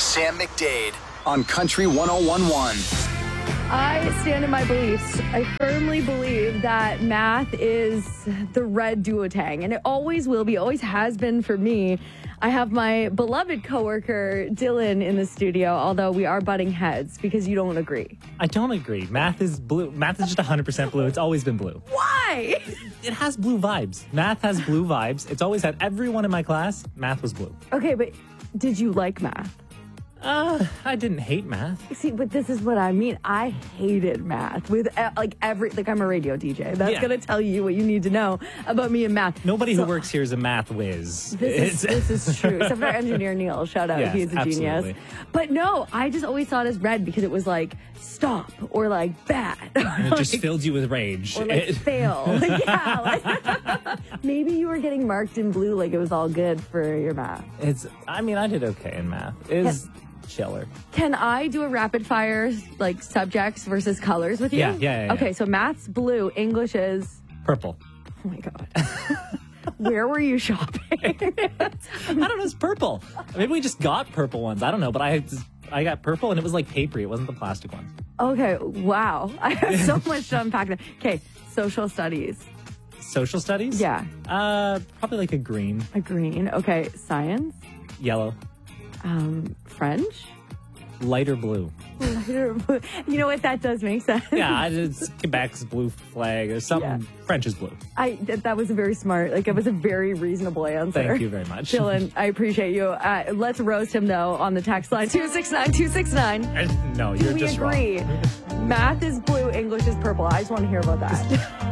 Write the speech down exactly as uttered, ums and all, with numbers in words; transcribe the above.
Sam McDade on Country one oh one point one. I stand in my beliefs. I firmly believe that math is the red duotang, and it always will be, always has been for me. I have my beloved coworker, Dylan, in the studio, although we are butting heads because you don't agree. I don't agree. Math is blue. Math is just one hundred percent blue. It's always been blue. Why? It has blue vibes. Math has blue vibes. It's always had everyone in my class. Math was blue. Okay, but did you like math? Uh, I didn't hate math. See, but this is what I mean. I hated math with uh, like every, like I'm a radio D J. That's Yeah. going to tell you what you need to know about me and math. Nobody So, who works here is a math whiz. This is, this is true. Except for our engineer, Neil. Shout out. Yes, He's a absolutely. genius. But no, I just always saw it as red because it was like stop or like bad. And it just filled you with rage. Or like It- fail. Like, yeah. Like, maybe you were getting marked in blue like it was all good for your math. it's. I mean, I did okay in math. It's chiller. Can I do a rapid fire like subjects versus colors with you? Yeah, yeah, yeah, yeah. Okay, so math's blue, English is Purple. oh my god. Where were you shopping? I don't know. It's purple. Maybe we just got purple ones. I don't know. But I, I got purple, and it was like papery. It wasn't the plastic one. Okay, wow. I have so much to unpack there. Okay, social studies. Social studies. Yeah. Uh, probably like a green, A green. Okay, science. yellow, Um, French. lighter blue. Lighter blue. You know what? That does make sense. Yeah, it's Quebec's blue flag or something. Yeah. French is blue. I th- that was a very smart, like it was a very reasonable answer. Thank you very much. Dylan, I appreciate you. Uh, let's roast him though on the text line two six nine two six nine. Uh, No, Do you're we just agree? wrong. Math is blue, English is purple. I just want to hear about that.